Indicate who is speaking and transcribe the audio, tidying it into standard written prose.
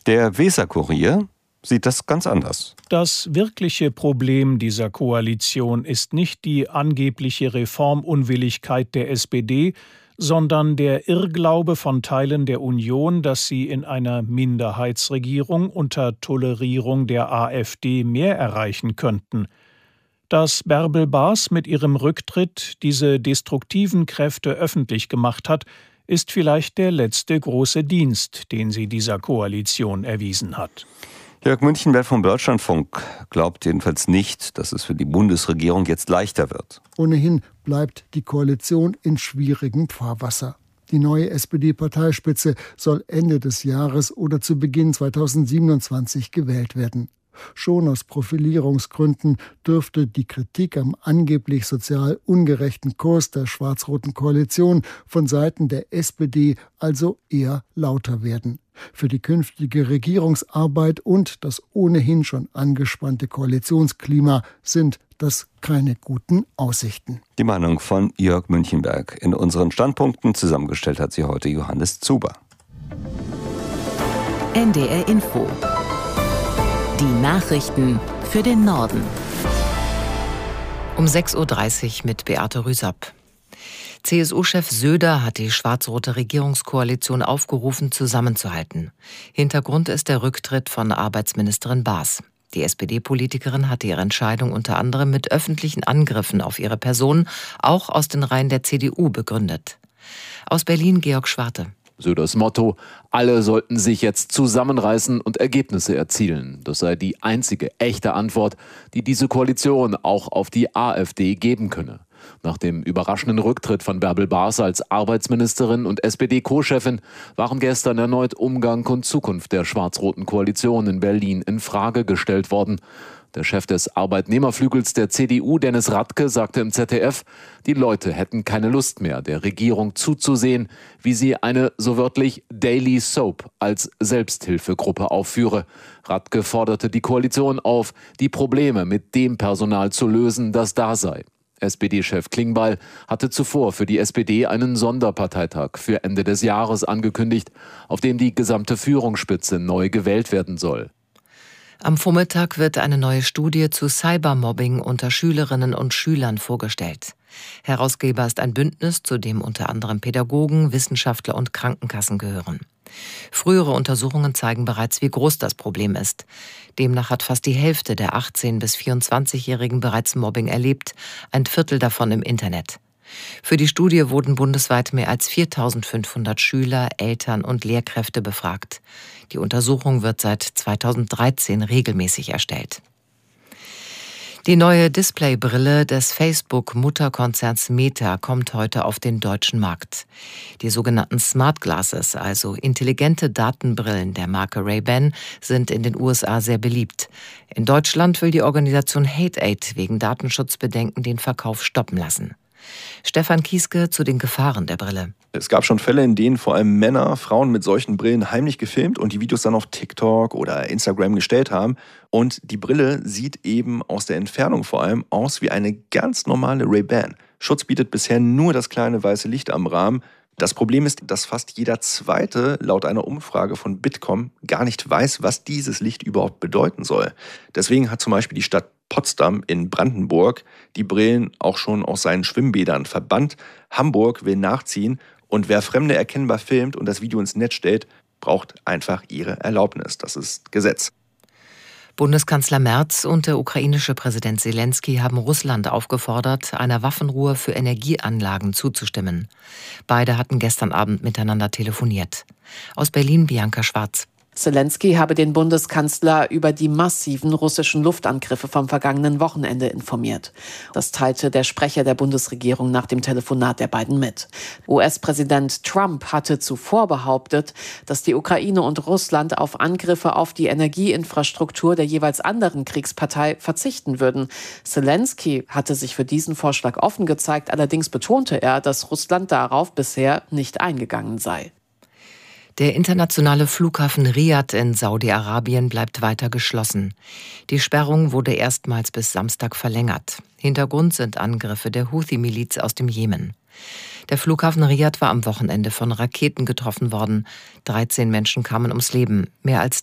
Speaker 1: Der Weser-Kurier sieht das ganz anders.
Speaker 2: Das wirkliche Problem dieser Koalition ist nicht die angebliche Reformunwilligkeit der SPD, sondern der Irrglaube von Teilen der Union, dass sie in einer Minderheitsregierung unter Tolerierung der AfD mehr erreichen könnten. Dass Bärbel Baas mit ihrem Rücktritt diese destruktiven Kräfte öffentlich gemacht hat, ist vielleicht der letzte große Dienst, den sie dieser Koalition erwiesen hat.
Speaker 1: Jörg Münchenberg vom Deutschlandfunk glaubt jedenfalls nicht, dass es für die Bundesregierung jetzt leichter wird.
Speaker 3: Ohnehin bleibt die Koalition in schwierigem Fahrwasser. Die neue SPD-Parteispitze soll Ende des Jahres oder zu Beginn 2027 gewählt werden. Schon aus Profilierungsgründen dürfte die Kritik am angeblich sozial ungerechten Kurs der schwarz-roten Koalition von Seiten der SPD also eher lauter werden. Für die künftige Regierungsarbeit und das ohnehin schon angespannte Koalitionsklima sind das keine guten Aussichten.
Speaker 1: Die Meinung von Jörg Münchenberg. In unseren Standpunkten zusammengestellt hat sie heute Johannes Zuber.
Speaker 4: NDR Info. Die Nachrichten für den Norden. Um 6.30 Uhr mit Beate Rüsapp. CSU-Chef Söder hat die schwarz-rote Regierungskoalition aufgerufen, zusammenzuhalten. Hintergrund ist der Rücktritt von Arbeitsministerin Baas. Die SPD-Politikerin hatte ihre Entscheidung unter anderem mit öffentlichen Angriffen auf ihre Person, auch aus den Reihen der CDU, begründet. Aus Berlin Georg Schwarte.
Speaker 5: Söders Motto: Alle sollten sich jetzt zusammenreißen und Ergebnisse erzielen. Das sei die einzige echte Antwort, die diese Koalition auch auf die AfD geben könne. Nach dem überraschenden Rücktritt von Bärbel Baas als Arbeitsministerin und SPD-Co-Chefin waren gestern erneut Umgang und Zukunft der schwarz-roten Koalition in Berlin in Frage gestellt worden. Der Chef des Arbeitnehmerflügels der CDU, Dennis Radke, sagte im ZDF, die Leute hätten keine Lust mehr, der Regierung zuzusehen, wie sie eine, so wörtlich, Daily Soap als Selbsthilfegruppe aufführe. Radke forderte die Koalition auf, die Probleme mit dem Personal zu lösen, das da sei. SPD-Chef Klingbeil hatte zuvor für die SPD einen Sonderparteitag für Ende des Jahres angekündigt, auf dem die gesamte Führungsspitze neu gewählt werden soll.
Speaker 4: Am Vormittag wird eine neue Studie zu Cybermobbing unter Schülerinnen und Schülern vorgestellt. Herausgeber ist ein Bündnis, zu dem unter anderem Pädagogen, Wissenschaftler und Krankenkassen gehören. Frühere Untersuchungen zeigen bereits, wie groß das Problem ist. Demnach hat fast die Hälfte der 18- bis 24-Jährigen bereits Mobbing erlebt, ein Viertel davon im Internet. Für die Studie wurden bundesweit mehr als 4.500 Schüler, Eltern und Lehrkräfte befragt. Die Untersuchung wird seit 2013 regelmäßig erstellt. Die neue Displaybrille des Facebook-Mutterkonzerns Meta kommt heute auf den deutschen Markt. Die sogenannten Smart Glasses, also intelligente Datenbrillen der Marke Ray-Ban, sind in den USA sehr beliebt. In Deutschland will die Organisation Hate-Aid wegen Datenschutzbedenken den Verkauf stoppen lassen. Stefan Kieske zu den Gefahren der Brille.
Speaker 6: Es gab schon Fälle, in denen vor allem Männer Frauen mit solchen Brillen heimlich gefilmt und die Videos dann auf TikTok oder Instagram gestellt haben. Und die Brille sieht eben aus der Entfernung vor allem aus wie eine ganz normale Ray-Ban. Schutz bietet bisher nur das kleine weiße Licht am Rahmen. Das Problem ist, dass fast jeder Zweite laut einer Umfrage von Bitkom gar nicht weiß, was dieses Licht überhaupt bedeuten soll. Deswegen hat zum Beispiel die Stadt Potsdam in Brandenburg die Brillen auch schon aus seinen Schwimmbädern verbannt. Hamburg will nachziehen und wer Fremde erkennbar filmt und das Video ins Netz stellt, braucht einfach ihre Erlaubnis. Das ist Gesetz.
Speaker 4: Bundeskanzler Merz und der ukrainische Präsident Selenskyj haben Russland aufgefordert, einer Waffenruhe für Energieanlagen zuzustimmen. Beide hatten gestern Abend miteinander telefoniert. Aus Berlin Bianca Schwarz.
Speaker 7: Selenskyj habe den Bundeskanzler über die massiven russischen Luftangriffe vom vergangenen Wochenende informiert. Das teilte der Sprecher der Bundesregierung nach dem Telefonat der beiden mit. US-Präsident Trump hatte zuvor behauptet, dass die Ukraine und Russland auf Angriffe auf die Energieinfrastruktur der jeweils anderen Kriegspartei verzichten würden. Selenskyj hatte sich für diesen Vorschlag offen gezeigt, allerdings betonte er, dass Russland darauf bisher nicht eingegangen sei.
Speaker 4: Der internationale Flughafen Riad in Saudi-Arabien bleibt weiter geschlossen. Die Sperrung wurde erstmals bis Samstag verlängert. Hintergrund sind Angriffe der Houthi-Miliz aus dem Jemen. Der Flughafen Riad war am Wochenende von Raketen getroffen worden. 13 Menschen kamen ums Leben. Mehr als